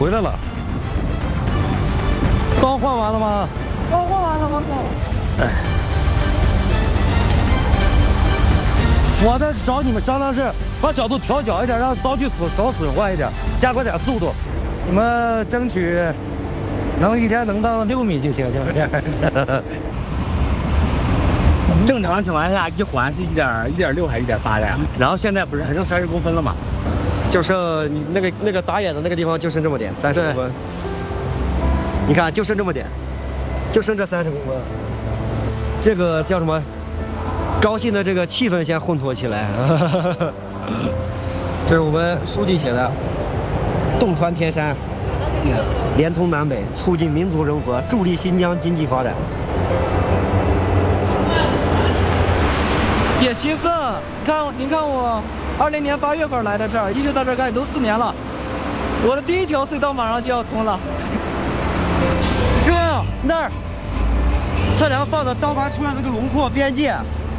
回来了。刚换完了吗？ 刚换完了，王总。 哎，我在找你们商量是把角度调小一点，让刀具少损坏一点，加快点速度。你们争取能一天能到6米就行，行不行？ 正常情况下，一环是1.6还是1.8的呀？然后现在不是还剩30公分了吗？ 就剩你那个打眼的那个地方就剩这么点，30公分。你看，就剩这么点，就剩这30公分。这个叫什么？高兴的这个气氛先烘托起来。这是我们书记写的，洞穿天山，连通南北，促进民族融合，助力新疆经济发展。 也兴奋，您看我2020年8月份来的这儿，一直到这儿干都4年了，我的第1条隧道马上就要通了。 师傅，那儿测量放的刀盘出来那个轮廓边界，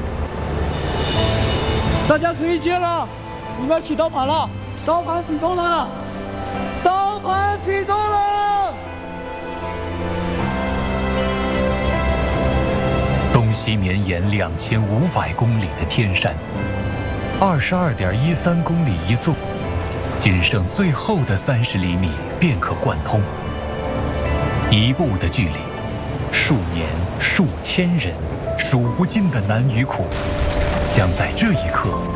大家可以接了，里面起刀盘了，刀盘启动了，刀盘启动了。 东西绵延2500公里的天山，22.13公里一纵，仅剩最后的30厘米便可贯通。一步的距离，数年、数千人，数不尽的难与苦，将在这一刻